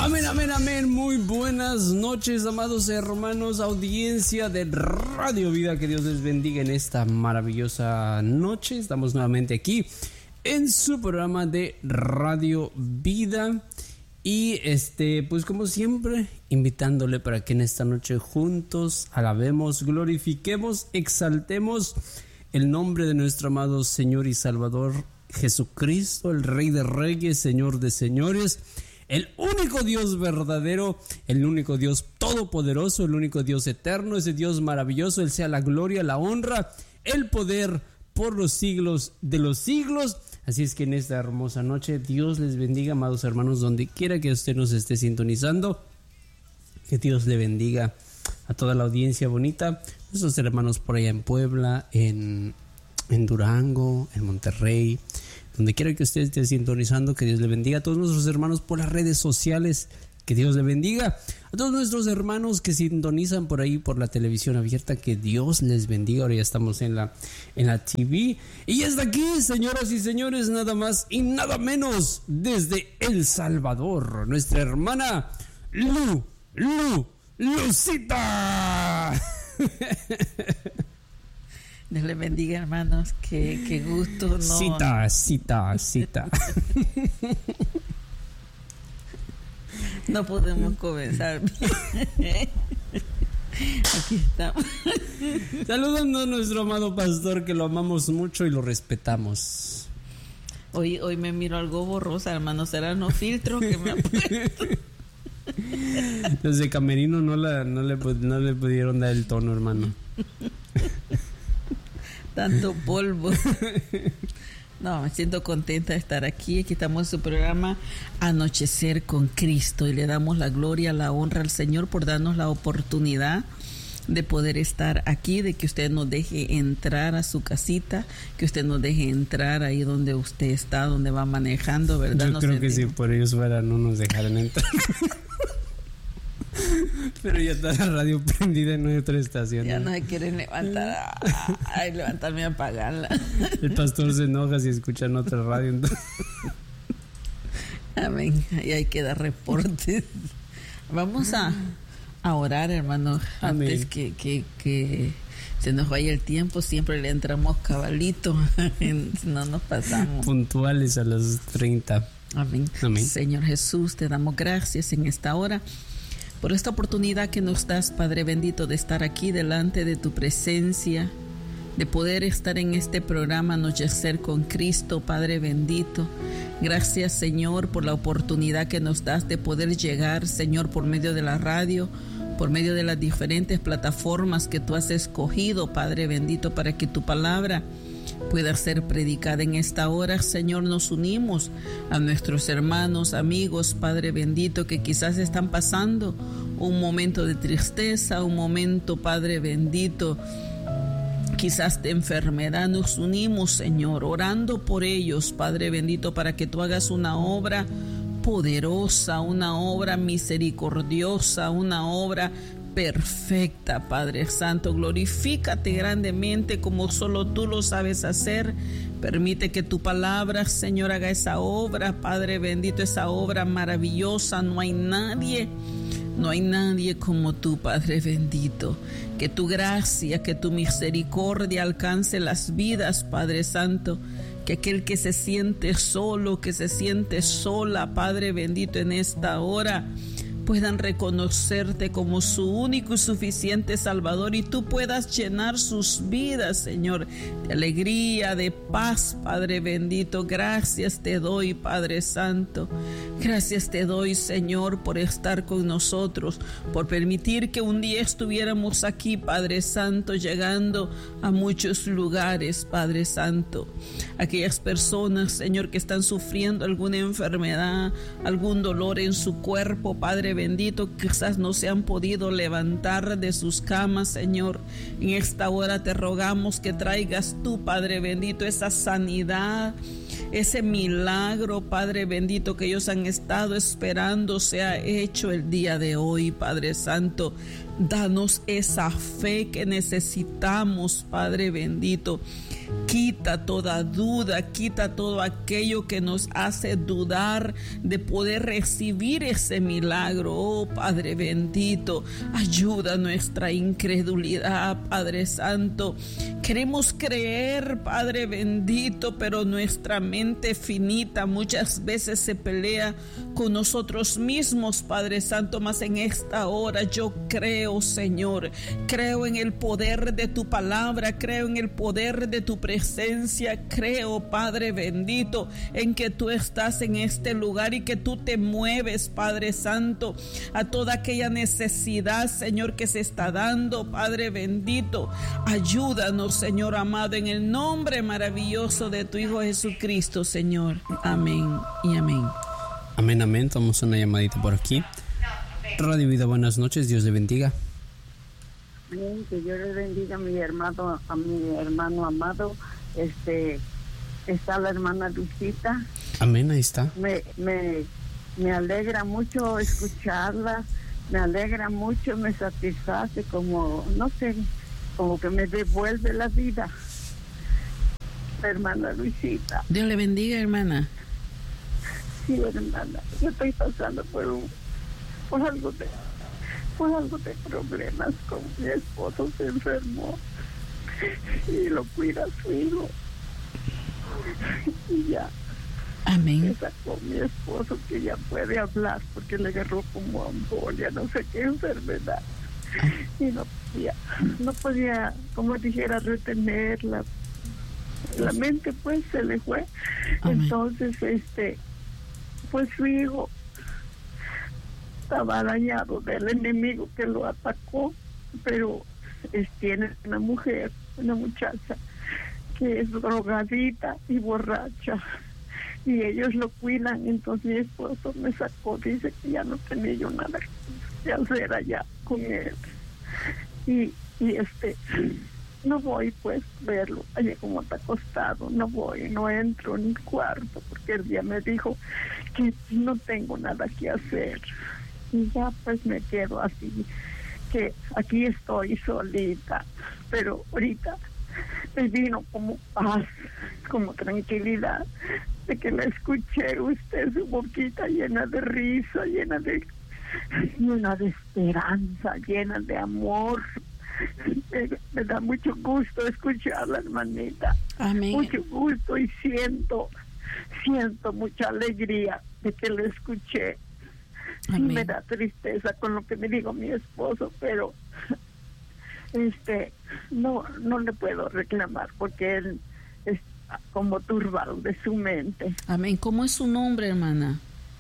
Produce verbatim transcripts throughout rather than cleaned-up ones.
Amén, amén, amén. Muy buenas noches, amados hermanos, audiencia de Radio Vida. Que Dios les bendiga en esta maravillosa noche. Estamos nuevamente aquí en su programa de Radio Vida. Y este, pues como siempre, invitándole para que en esta noche juntos alabemos, glorifiquemos, exaltemos el nombre de nuestro amado Señor y Salvador Jesucristo, el Rey de Reyes, Señor de Señores, el único Dios verdadero, el único Dios todopoderoso, el único Dios eterno, ese Dios maravilloso. Él sea la gloria, la honra, el poder por los siglos de los siglos. Así es que en esta hermosa noche, Dios les bendiga, amados hermanos, donde quiera que usted nos esté sintonizando. Que Dios le bendiga a toda la audiencia bonita, nuestros hermanos por allá en Puebla, en, en Durango, en Monterrey, donde quiera que usted esté sintonizando. Que Dios le bendiga a todos nuestros hermanos por las redes sociales. Que Dios le bendiga a todos nuestros hermanos que sintonizan por ahí por la televisión abierta. Que Dios les bendiga. Ahora ya estamos en la, en la T V. Y hasta aquí, señoras y señores, nada más y nada menos, desde El Salvador, nuestra hermana Lu, Lu, Lucita. Dios les bendiga, hermanos. Qué, qué gusto. No. Cita, cita, cita. No podemos comenzar. Aquí estamos. Saludando a nuestro amado pastor, que lo amamos mucho y lo respetamos. Hoy, hoy me miro algo borrosa, hermano. ¿Será no filtro que me ha puesto? Desde Camerino no, la, no, le, no le pudieron dar el tono, hermano. Tanto polvo. No, me siento contenta de estar aquí. Aquí estamos en su programa Anochecer con Cristo y le damos la gloria, la honra al Señor por darnos la oportunidad de poder estar aquí, de que usted nos deje entrar a su casita, que usted nos deje entrar ahí donde usted está, donde va manejando, ¿verdad? Yo no creo que si por ellos fuera no nos dejaran entrar. Pero ya está la radio prendida en nuestra estación. Ya no se quieren levantar. Ay, levantarme y apagarla. El pastor se enoja si escuchan otra radio. Entonces. Amén. Y hay que dar reportes. Vamos a, a orar, hermano. Amén. Antes que, que, que se nos vaya el tiempo, siempre le entramos cabalito. No nos pasamos. Puntuales a las treinta. Amén. Amén. Señor Jesús, te damos gracias en esta hora por esta oportunidad que nos das, Padre bendito, de estar aquí delante de tu presencia, de poder estar en este programa Anochecer con Cristo, Padre bendito. Gracias, Señor, por la oportunidad que nos das de poder llegar, Señor, por medio de la radio, por medio de las diferentes plataformas que tú has escogido, Padre bendito, para que tu palabra pueda ser predicada en esta hora. Señor, nos unimos a nuestros hermanos, amigos, Padre bendito, que quizás están pasando un momento de tristeza, un momento, Padre bendito, quizás de enfermedad. Nos unimos, Señor, orando por ellos, Padre bendito, para que tú hagas una obra poderosa, una obra misericordiosa, una obra perfecta, Padre Santo. Glorifícate grandemente como solo tú lo sabes hacer. Permite que tu palabra, Señor, haga esa obra, Padre bendito, esa obra maravillosa. No hay nadie, no hay nadie como tú, Padre bendito. Que tu gracia, que tu misericordia alcance las vidas, Padre Santo. Que aquel que se siente solo, que se siente sola, Padre bendito, en esta hora, puedan reconocerte como su único y suficiente Salvador, y tú puedas llenar sus vidas, Señor, de alegría, de paz, Padre bendito. Gracias te doy, Padre Santo. Gracias te doy, Señor, por estar con nosotros, por permitir que un día estuviéramos aquí, Padre Santo, llegando a muchos lugares, Padre Santo. Aquellas personas, Señor, que están sufriendo alguna enfermedad, algún dolor en su cuerpo, Padre bendito, quizás no se han podido levantar de sus camas, Señor. En esta hora te rogamos que traigas tú, Padre bendito, esa sanidad, ese milagro, Padre bendito, que ellos han estado esperando sea hecho el día de hoy, Padre Santo. Danos esa fe que necesitamos, Padre bendito. Quita toda duda, quita todo aquello que nos hace dudar de poder recibir ese milagro. Oh Padre bendito, ayuda nuestra incredulidad, Padre Santo. Queremos creer, Padre bendito, pero nuestra mente finita muchas veces se pelea con nosotros mismos, Padre Santo. Mas en esta hora yo creo, Señor, creo en el poder de tu palabra, creo en el poder de tu presencia, creo, Padre bendito, en que tú estás en este lugar y que tú te mueves, Padre Santo, a toda aquella necesidad, Señor, que se está dando, Padre bendito. Ayúdanos, Señor amado, en el nombre maravilloso de tu Hijo Jesucristo, Señor. Amén y amén. Amén, amén. Tomamos una llamadita por aquí. Radio Vida, buenas noches. Dios le bendiga. Amén. Que Dios le bendiga a mi hermano, a mi hermano amado. Este, está la hermana Luisita. Amén, ahí está. Me, me, me alegra mucho escucharla. Me alegra mucho, me satisface, como, no sé, como que me devuelve la vida. Hermana Luisita. Dios le bendiga, hermana. Sí, hermana, yo estoy pasando por un, por algo de, por algo de problemas con mi esposo. Se enfermó y lo cuida su hijo. Y ya. Amén. Me sacó mi esposo, que ya puede hablar porque le agarró como embolia, no sé qué enfermedad. Y no podía, no podía, como dijera, retenerla. La mente pues se le fue. Amén. Entonces, este, pues su hijo estaba dañado del enemigo que lo atacó, pero es, tiene una mujer, una muchacha que es drogadita y borracha, y ellos lo cuidan. Entonces mi esposo me sacó, dice que ya no tenía yo nada que hacer allá con él, y, y este no voy pues a verlo, allí como está acostado, no voy, no entro en el cuarto, porque el día me dijo que no tengo nada que hacer, y ya pues me quedo así, que aquí estoy solita, pero ahorita me vino como paz, como tranquilidad, de que la escuché usted, su boquita llena de risa, llena de, llena de esperanza, llena de amor. Me, me da mucho gusto escucharla, hermanita. Amén. Mucho gusto, y siento, siento mucha alegría de que la escuché. Amén. Sí, me da tristeza con lo que me dijo mi esposo, pero este no no le puedo reclamar porque él es como turbado de su mente. Amén. ¿Cómo es su nombre, hermana?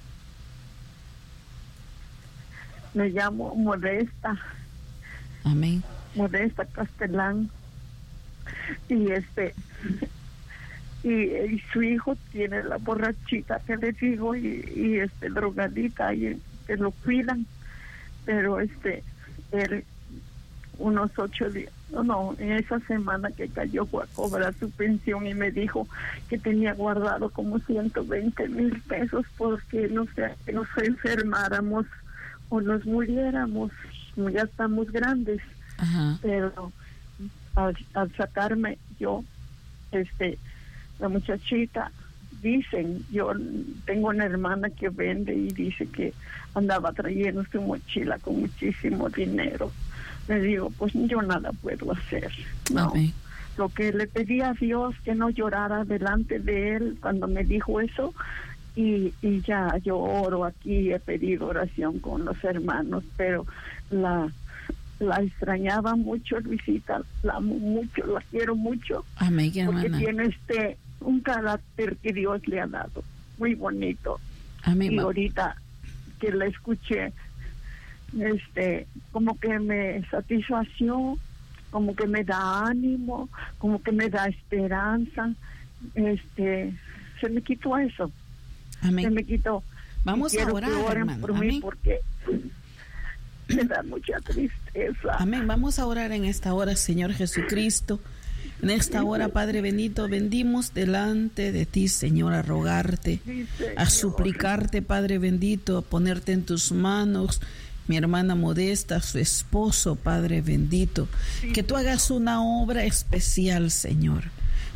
Me llamo Modesta. Amén. Modesta Castelán. Y este y, y su hijo tiene la borrachita que le digo, y, y este drogadita, y que lo cuidan, pero este él unos ocho días, no, no, en esa semana que cayó fue a cobrar su pensión y me dijo que tenía guardado como ciento veinte mil pesos porque no sé, que nos enfermáramos o nos muriéramos, ya estamos grandes. Ajá. Pero al, al sacarme yo, este, la muchachita, dicen, yo tengo una hermana que vende y dice que andaba trayendo su mochila con muchísimo dinero. Le digo, pues yo nada puedo hacer, ¿no? Okay. Lo que le pedí a Dios, que no llorara delante de él cuando me dijo eso, y, y ya yo oro aquí, he pedido oración con los hermanos, pero la la extrañaba mucho, Luisita, la amo mucho, la quiero mucho. Amén, hermana. Porque tiene este un carácter que Dios le ha dado, muy bonito. Amén. Y ahorita que la escuché, este, como que me satisfació, como que me da ánimo, como que me da esperanza. Este, se me quitó eso. Amén. Se me quitó. Vamos a orar, hermano. Por mí porque me da mucha tristeza. Amén. Vamos a orar en esta hora, Señor Jesucristo. En esta hora, Padre bendito, vendimos delante de ti, Señor, a rogarte, sí, a suplicarte, Padre bendito, a ponerte en tus manos mi hermana Modesta, su esposo, Padre bendito, sí, que tú hagas una obra especial, Señor.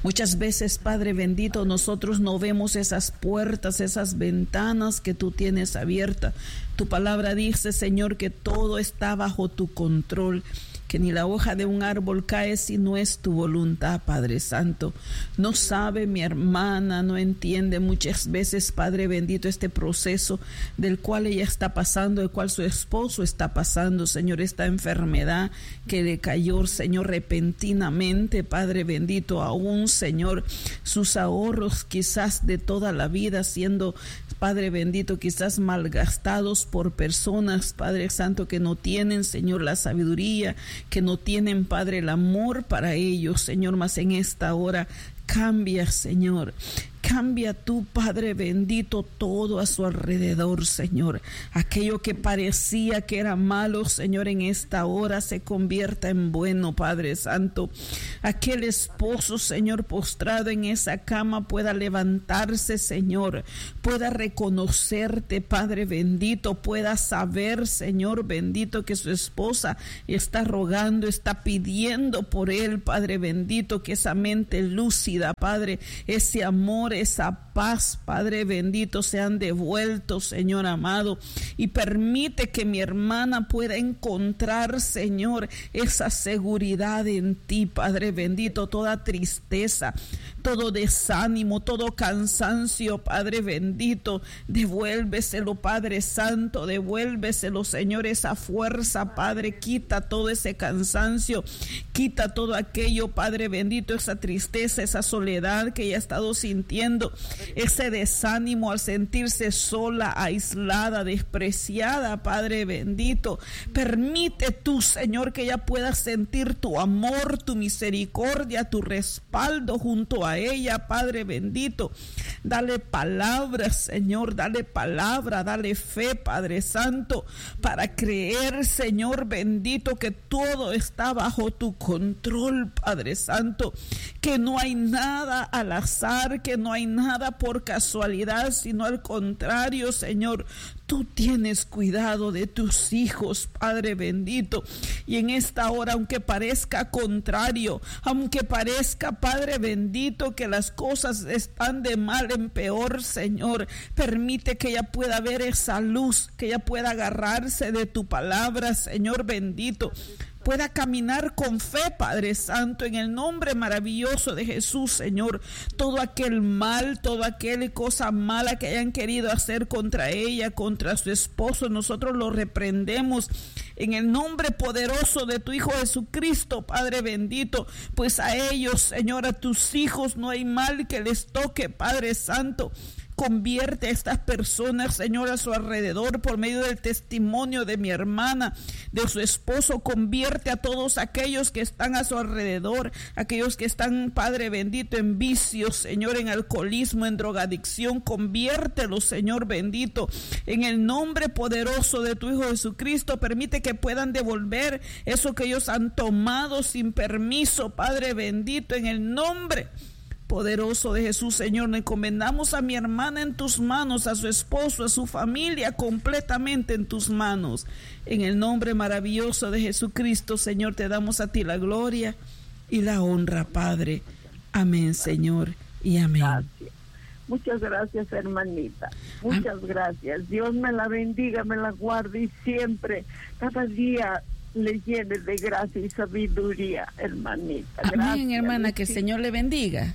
Muchas veces, Padre bendito, nosotros no vemos esas puertas, esas ventanas que tú tienes abiertas. Tu palabra dice, Señor, que todo está bajo tu control, que ni la hoja de un árbol cae si no es tu voluntad, Padre Santo. No sabe mi hermana, no entiende muchas veces, Padre bendito, este proceso del cual ella está pasando, del cual su esposo está pasando, Señor, esta enfermedad que le cayó, Señor, repentinamente, Padre bendito, aún, Señor, sus ahorros quizás de toda la vida siendo, Padre bendito, quizás malgastados por personas, Padre Santo, que no tienen, Señor, la sabiduría, que no tienen, Padre, el amor para ellos, Señor, mas en esta hora cambia, Señor. Cambia tú, Padre bendito, todo a su alrededor, Señor. Aquello que parecía que era malo, Señor, en esta hora se convierta en bueno, Padre Santo. Aquel esposo, Señor, postrado en esa cama pueda levantarse, Señor. Pueda reconocerte, Padre bendito. Pueda saber, Señor bendito, que su esposa está rogando, está pidiendo por él, Padre bendito, que esa mente lúcida, Padre, ese amor, esa paz, Padre bendito, sean devueltos, Señor amado, y permite que mi hermana pueda encontrar, Señor, esa seguridad en ti, Padre bendito. Toda tristeza, todo desánimo, todo cansancio, Padre bendito, devuélveselo, Padre Santo, devuélveselo, Señor, esa fuerza, Padre. Quita todo ese cansancio, quita todo aquello, Padre bendito, esa tristeza, esa soledad que ella ha estado sintiendo, ese desánimo al sentirse sola, aislada, despreciada, Padre bendito. Permite tú, Señor, que ella pueda sentir tu amor, tu misericordia, tu respaldo junto a ella, Padre bendito. Dale palabras, Señor, dale palabra, dale fe, Padre Santo, para creer, Señor bendito, que todo está bajo tu control, Padre Santo, que no hay nada al azar, que no hay nada por casualidad, sino al contrario, Señor, tú tienes cuidado de tus hijos, Padre bendito. Y en esta hora, aunque parezca contrario, aunque parezca, Padre bendito, que las cosas están de mal en peor, Señor, permite que ella pueda ver esa luz, que ella pueda agarrarse de tu palabra, Señor bendito, pueda caminar con fe, Padre Santo, en el nombre maravilloso de Jesús, Señor. Todo aquel mal, toda aquella cosa mala que hayan querido hacer contra ella, contra su esposo, nosotros lo reprendemos en el nombre poderoso de tu Hijo Jesucristo, Padre bendito. Pues a ellos, Señor, a tus hijos no hay mal que les toque, Padre Santo. Convierte a estas personas, Señor, a su alrededor por medio del testimonio de mi hermana, de su esposo. Convierte a todos aquellos que están a su alrededor, aquellos que están, Padre bendito, en vicios, Señor, en alcoholismo, en drogadicción. Conviértelos, Señor bendito, en el nombre poderoso de tu Hijo Jesucristo. Permite que puedan devolver eso que ellos han tomado sin permiso, Padre bendito, en el nombre poderoso de Jesús, Señor. Le encomendamos a mi hermana en tus manos, a su esposo, a su familia, completamente en tus manos. En el nombre maravilloso de Jesucristo, Señor, te damos a ti la gloria y la honra, Padre. Amén, Señor, y amén. Gracias. Muchas gracias, hermanita. Muchas Am- gracias. Dios me la bendiga, me la guarde y siempre, cada día, le llene de gracia y sabiduría, hermanita. Amén, gracias, hermana, que el Señor le bendiga.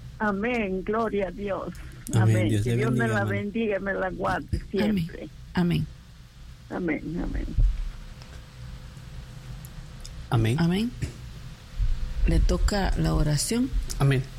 Amén, gloria a Dios. Amén. Amén. Dios Que Dios bendiga, me la hermano. bendiga y me la guarde siempre. Amén. Amén, amén. Amén. Amén. Le toca la oración. Amén.